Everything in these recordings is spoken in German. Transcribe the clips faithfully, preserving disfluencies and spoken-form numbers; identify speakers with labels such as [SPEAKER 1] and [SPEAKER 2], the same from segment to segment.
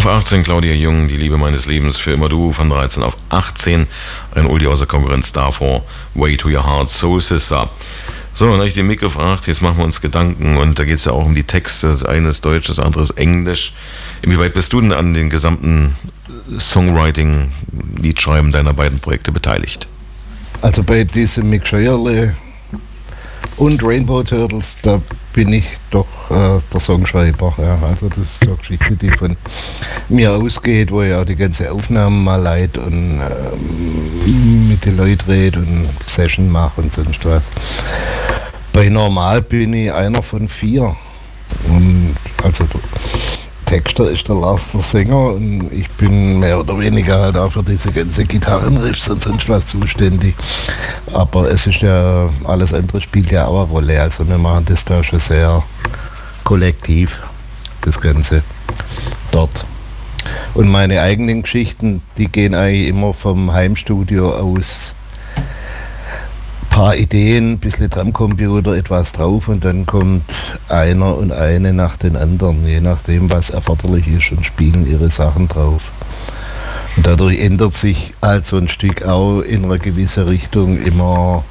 [SPEAKER 1] Auf achtzehn Claudia Jung, Die Liebe meines Lebens, für immer du. Von dreizehn auf achtzehn, ein Oldie aus der Konkurrenz davor, Way to Your Heart, Soul Sister. So, dann habe ich den Mick gefragt, jetzt machen wir uns Gedanken, und da geht es ja auch um die Texte, das eine ist Deutsch, das andere ist Englisch. Inwieweit bist du denn an den gesamten Songwriting, Liedschreiben deiner beiden Projekte beteiligt?
[SPEAKER 2] Also bei diesem Mick Scheuerle und Rainbow Turtles, da bin ich doch äh, der Songschreiber. Ja. Also das ist so eine Geschichte, die von mir ausgeht, wo ich auch die ganze Aufnahmen mal leid und ähm, mit den Leuten rede und Session mache und sonst was. Bei Normal bin ich einer von vier. Und also der Texter ist der Lars, der Sänger, und ich bin mehr oder weniger halt auch für diese ganze Gitarrenriffs und sonst was zuständig. Aber es ist ja, alles andere spielt ja auch eine Rolle. Also wir machen das da schon sehr kollektiv, das Ganze dort. Und meine eigenen Geschichten, die gehen eigentlich immer vom Heimstudio aus. Paar Ideen, ein bisschen Drumcomputer, etwas drauf, und dann kommt einer und eine nach den anderen, je nachdem was erforderlich ist, und spielen ihre Sachen drauf. Und dadurch ändert sich halt so ein Stück auch in eine gewisse Richtung immer,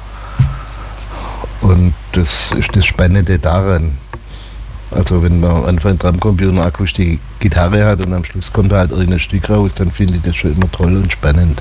[SPEAKER 2] und das ist das Spannende daran. Also wenn man am Anfang Drumcomputer eine akustische Gitarre hat und am Schluss kommt halt irgendein Stück raus, dann finde ich das schon immer toll und spannend.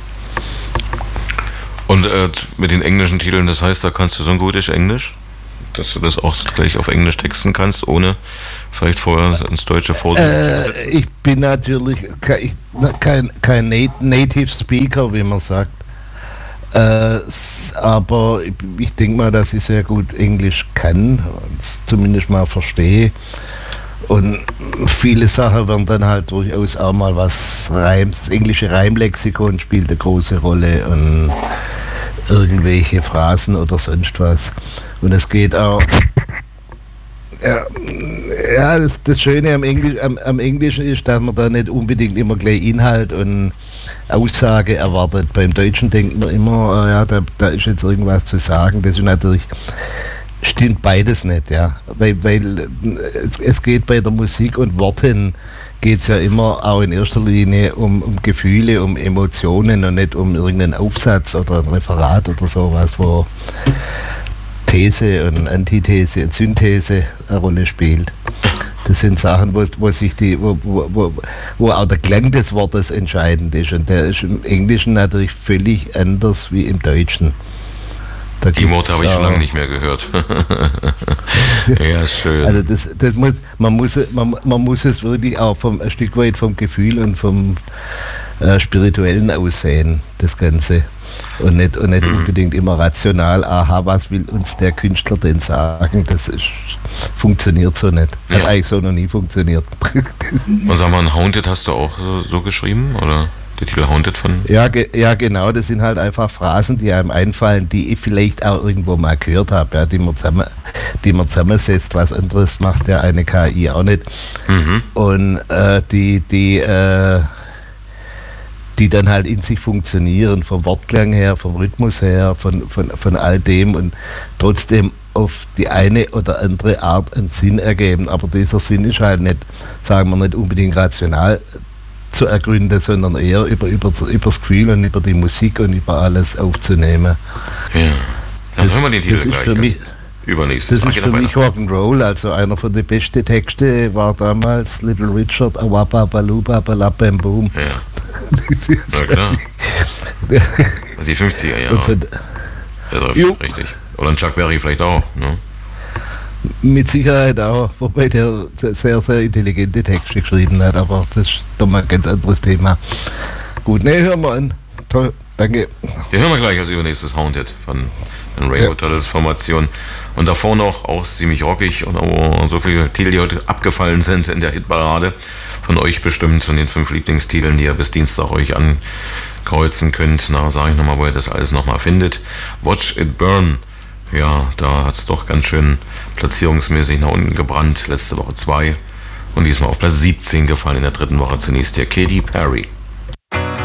[SPEAKER 1] Und äh, mit den englischen Titeln, das heißt, da kannst du so ein gutes Englisch, dass du das auch gleich auf Englisch texten kannst, ohne vielleicht vorher ins Deutsche Vorsingen
[SPEAKER 2] äh,
[SPEAKER 1] zu übersetzen?
[SPEAKER 2] Ich bin natürlich kein, kein, kein Native Speaker, wie man sagt. Äh, aber ich, ich denke mal, dass ich sehr gut Englisch kann, zumindest mal verstehe. Und viele Sachen werden dann halt durchaus auch mal was Reims, das englische Reimlexikon spielt eine große Rolle, und irgendwelche Phrasen oder sonst was. Und es geht auch, ja, ja das, das Schöne am, Englisch, am, am Englischen ist, dass man da nicht unbedingt immer gleich Inhalt und Aussage erwartet. Beim Deutschen denkt man immer, ja, da, da ist jetzt irgendwas zu sagen. Das ist natürlich, stimmt beides nicht, ja. Weil, weil es, es geht bei der Musik und Worten geht es ja immer auch in erster Linie um, um Gefühle, um Emotionen und nicht um irgendeinen Aufsatz oder ein Referat oder sowas, wo These und Antithese und Synthese eine Rolle spielt. Das sind Sachen, wo, wo sich die, wo, wo, wo auch der Klang des Wortes entscheidend ist, und der ist im Englischen natürlich völlig anders wie im Deutschen. Da
[SPEAKER 1] die Worte habe ich schon lange nicht mehr gehört. Ja, ist schön.
[SPEAKER 2] Also das, das muss, man, muss, man, man muss es wirklich auch vom, ein Stück weit vom Gefühl und vom äh, Spirituellen aussehen, das Ganze. Und nicht, und nicht mhm. unbedingt immer rational, aha, was will uns der Künstler denn sagen? Das ist, funktioniert so nicht. Hat ja. eigentlich so noch nie funktioniert.
[SPEAKER 1] Und sag mal, Haunted hast du auch so, so geschrieben, oder? Der Titel Haunted von?
[SPEAKER 2] Ja, ge- ja, genau, das sind halt einfach Phrasen, die einem einfallen, die ich vielleicht auch irgendwo mal gehört habe, ja, die man, zusammen, die man zusammensetzt. Was anderes macht ja eine K I auch nicht. Mhm. Und äh, die, die, äh, die dann halt in sich funktionieren, vom Wortklang her, vom Rhythmus her, von, von, von all dem, und trotzdem auf die eine oder andere Art einen Sinn ergeben. Aber dieser Sinn ist halt nicht, sagen wir, nicht unbedingt rational zu ergründen, sondern eher über, über, über das Gefühl und über die Musik und über alles aufzunehmen.
[SPEAKER 1] Ja, dann hören wir den Titel gleich.
[SPEAKER 2] Für mich,
[SPEAKER 1] Übernächstes.
[SPEAKER 2] Das ist für mich Rock'n'Roll, also einer von den besten Texten war damals Little Richard, Awaba Baluba Balabam Boom.
[SPEAKER 1] Ja, na klar. Also die fünfziger Jahre. Der trifft richtig. Oder ein Chuck Berry vielleicht auch, ne?
[SPEAKER 2] Mit Sicherheit auch, wobei der, der sehr, sehr intelligente Texte geschrieben hat, aber das ist doch mal ein ganz anderes Thema. Gut, ne, hören wir an. Toll, danke.
[SPEAKER 1] Den hören wir gleich als übernächstes Haunted von den Rainbow Turtles Formation. Und davor noch auch ziemlich rockig und auch so viele Titel, die heute abgefallen sind in der Hitparade. Von euch bestimmt, von den fünf Lieblingstiteln, die ihr bis Dienstag euch ankreuzen könnt. Na, sage ich nochmal, wo ihr das alles nochmal findet. Watch It Burn. Ja, da hat es doch ganz schön platzierungsmäßig nach unten gebrannt. Letzte Woche zwei. Und diesmal auf Platz siebzehn gefallen in der dritten Woche. Zunächst hier Katy Perry.